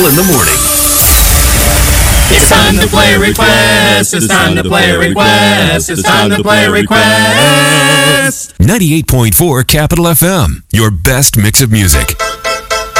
in the morning. It's time to play request. It's time to play request. It's time to play request. 98.4 Capital FM, your best mix of music.